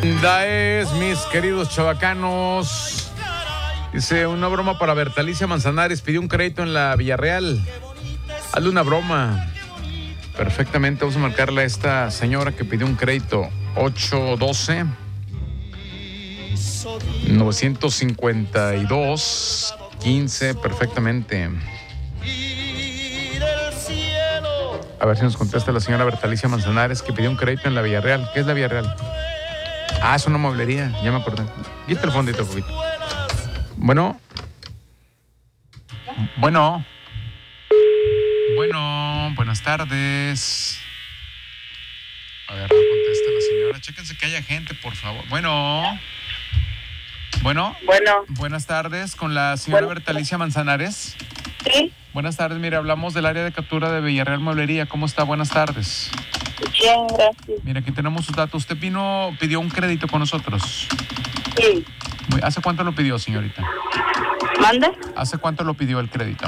Daes, mis queridos chavacanos. Dice, una broma para Bertalicia Manzanares. Pidió un crédito en la Villarreal. Hazle una broma. Perfectamente, vamos a marcarle a esta señora que pidió un crédito. 812 952 15. Perfectamente. A ver si nos contesta la señora Bertalicia Manzanares, que pidió un crédito en la Villarreal. ¿Qué es la Villarreal? Ah, es una mueblería, ya me acordé. Quita el fondito un poquito. Bueno, buenas tardes. A ver, no contesta la señora. Chéquense que haya gente, por favor. Bueno, buenas tardes, con la señora Bertalicia Manzanares. Sí. Buenas tardes, mire, hablamos del área de captura de Villarreal Mueblería. ¿Cómo está? Buenas tardes. Bien, gracias. Mira, aquí tenemos sus datos. Usted pidió un crédito con nosotros. Sí. ¿Hace cuánto lo pidió, señorita? ¿Manda? ¿Hace cuánto lo pidió el crédito?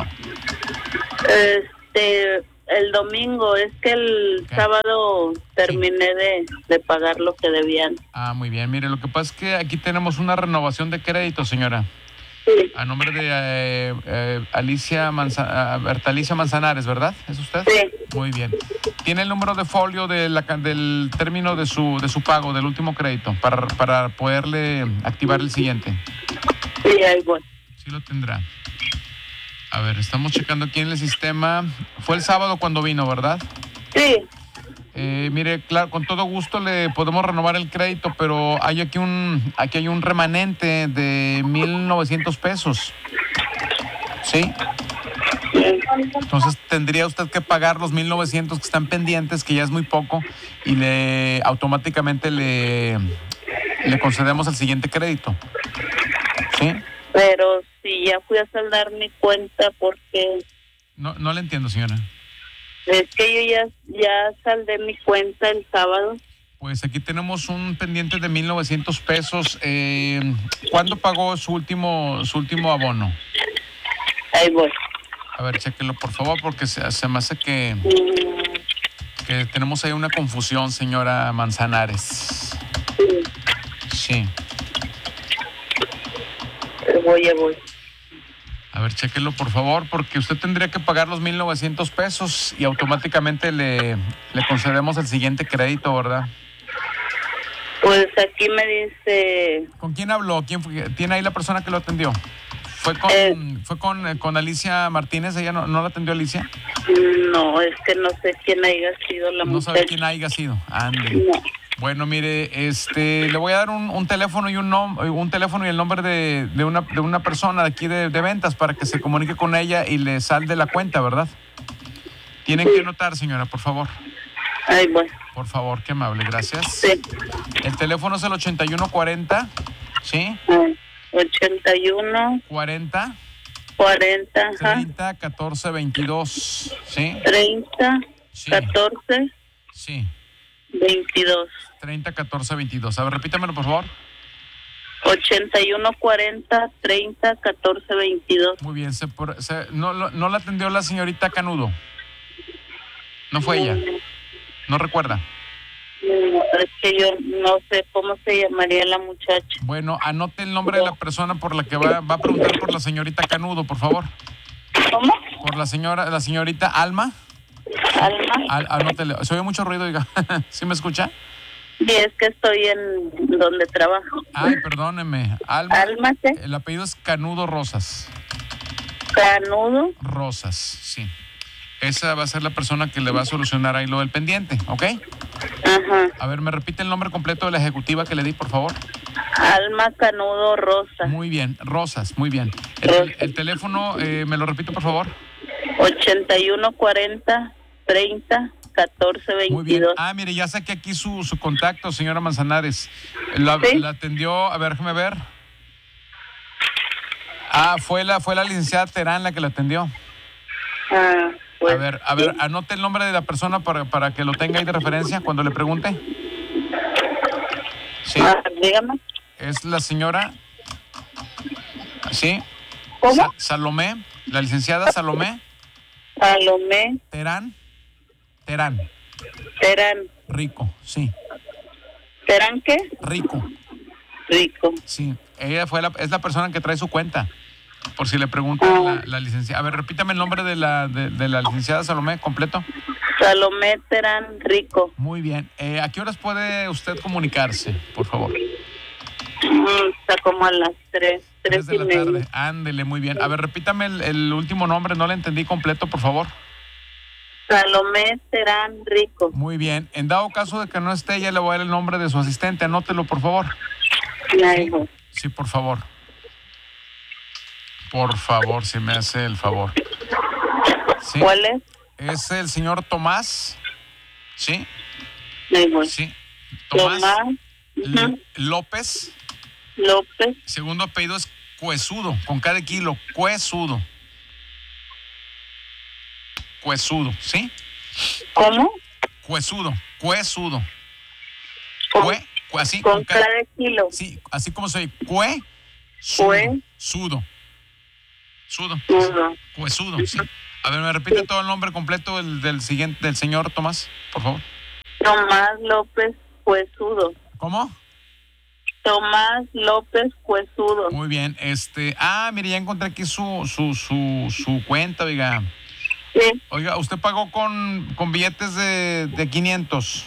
El domingo. Es que el sábado terminé de pagar lo que debían. Ah, muy bien. Mire, lo que pasa es que aquí tenemos una renovación de crédito, señora. Sí. A nombre de Bertalicia Manzanares, ¿verdad? ¿Es usted? Sí. Muy bien. ¿Tiene el número de folio del término de su pago, del último crédito, para poderle activar el siguiente? Sí, ahí voy. Sí lo tendrá. A ver, estamos checando aquí en el sistema. Fue el sábado cuando vino, ¿verdad? Sí. Mire, claro, con todo gusto le podemos renovar el crédito, pero aquí hay un remanente de 1,900 pesos. ¿Sí? Entonces tendría usted que pagar los 1,900 que están pendientes, que ya es muy poco, y automáticamente le concedemos el siguiente crédito. ¿Sí? Pero si ya fui a saldar mi cuenta, porque... No le entiendo, señora. Es que yo ya saldé mi cuenta el sábado. Pues aquí tenemos un pendiente de 1,900 pesos. ¿Cuándo pagó su último abono? Ahí voy. A ver, chéquelo, por favor, porque se me hace que tenemos ahí una confusión, señora Manzanares. Sí. Ya voy. A ver, chéquelo, por favor, porque usted tendría que pagar los 1,900 pesos y automáticamente le concedemos el siguiente crédito, ¿verdad? Pues aquí me dice... ¿Con quién habló? ¿Tiene ahí la persona que lo atendió? ¿Fue con Alicia Martínez? ¿Ella no la atendió Alicia? No, es que no sé quién haya sido la muchacha. No sabe quién haya sido. Ande. No. Bueno, mire, le voy a dar un teléfono y un teléfono y el nombre de una persona de aquí de ventas para que se comunique con ella y le salde la cuenta, ¿verdad? Tienen que anotar, señora, por favor. Ahí voy. Por favor, qué amable, gracias. Sí. El teléfono es el 8140, ¿sí? 81 40 ajá. 30 14 22, ¿sí? 30 Sí. 14 Sí. 22. 30 14 22. A ver, repítamelo, por favor. 81 40 30 14 22. Muy bien. ¿No la atendió la señorita Canudo? ¿No fue ella? ¿No recuerda? Es que yo no sé cómo se llamaría la muchacha. Bueno, anote el nombre de la persona por la que va a preguntar por la señorita Canudo, por favor. ¿Cómo? Por la señorita Alma. Alma. Anótele. Se oye mucho ruido, diga. ¿Sí me escucha? Sí, es que estoy en donde trabajo. Ay, perdóneme. ¿Alma qué? El apellido es Canudo Rosas. Canudo. Rosas, sí. Esa va a ser la persona que le va a solucionar ahí lo del pendiente, ¿ok? Ajá. A ver, ¿me repite el nombre completo de la ejecutiva que le di, por favor? Alma Canudo Rosas. Muy bien, Rosas, muy bien. El teléfono, ¿me lo repito, por favor? 81 40 30 14 22. Muy bien. Ah, mire, ya saqué aquí su contacto, señora Manzanares. La atendió, a ver, déjame ver. Ah, fue la licenciada Terán la que la atendió. Ah, pues, a ver, anote el nombre de la persona para que lo tenga ahí de referencia cuando le pregunte. Sí. Dígame. Es la señora, ¿sí? ¿Cómo? Salomé, la licenciada Salomé. Salomé. Terán. Terán. Rico, sí. ¿Serán qué? Rico. Rico. Sí, ella es la persona que trae su cuenta. Por si le preguntan la licenciada. A ver, repítame el nombre de la licenciada Salomé completo. Salomé Terán Rico. Muy bien. ¿A qué horas puede usted comunicarse, por favor? Está como a las 3 de la tarde. Ándele, muy bien. A ver, repítame el último nombre, no le entendí completo, por favor. Salomé Terán Rico. Muy bien. En dado caso de que no esté, ya le voy a dar el nombre de su asistente. Anótelo, por favor. Sí, por favor. Por favor, si me hace el favor. ¿Sí? ¿Cuál es? Es el señor Tomás. ¿Sí? Sí. Tomás. López. Segundo apellido es Cuesudo, con cada kilo. Cuesudo, ¿sí? ¿Cómo? Cuesudo. Así, con cada kilo. Sí, así como soy. Sudo. Cuesudo, sí. A ver, ¿me repite todo el nombre completo del señor Tomás, por favor? Tomás López Cuesudo. ¿Cómo? Tomás López Cuesudo. Muy bien, mire, ya encontré aquí su cuenta, oiga. Sí. Oiga, usted pagó con billetes de 500.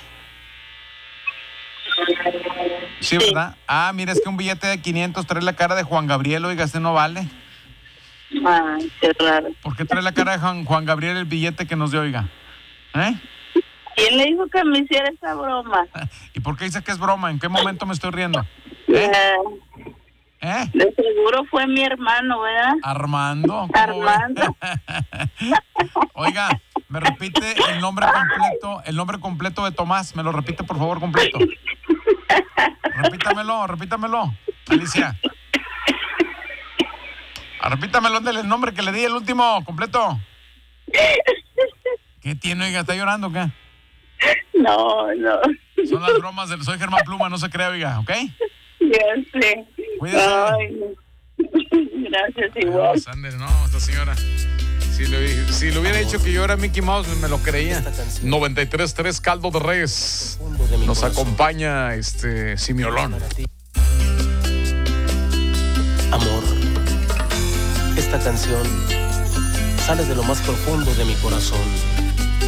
Sí, ¿verdad? Mira, es que un billete de 500 trae la cara de Juan Gabriel, oiga, no vale. Ay, qué raro. ¿Por qué trae la cara de Juan Gabriel el billete que nos dio, oiga? ¿Quién le dijo que me hiciera esa broma? ¿Y por qué dice que es broma? ¿En qué momento me estoy riendo? De seguro fue mi hermano, ¿verdad? Armando. Oiga, me repite el nombre completo de Tomás. Me lo repite, por favor, completo. Repítamelo, Alicia. Repítamelo, el nombre que le di, el último, completo. ¿Qué tiene, oiga? ¿Está llorando o qué? No. Son las bromas soy Germán Pluma, no se crea, oiga, ¿ok? Ya sé. Cuídese. Ay, gracias, igual. No, esta señora. Si le hubiera dicho que yo era Mickey Mouse, me lo creía. 93.3 Caldo de Res. Nos acompaña Simiolón. Amor, esta canción sale de lo más profundo de mi corazón.